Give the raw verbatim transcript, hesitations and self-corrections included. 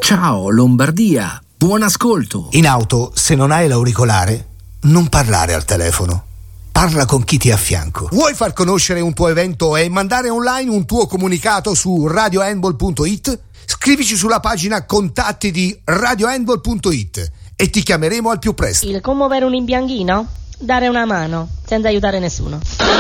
Ciao Lombardia, buon ascolto. In auto, se non hai l'auricolare, non parlare al telefono. Parla con chi ti è a fianco. Vuoi far conoscere un tuo evento e mandare online un tuo comunicato su radio handball punto it? Scrivici sulla pagina contatti di radio handball punto it e ti chiameremo al più presto. Il commuovere un imbianchino? Dare una mano, senza aiutare nessuno.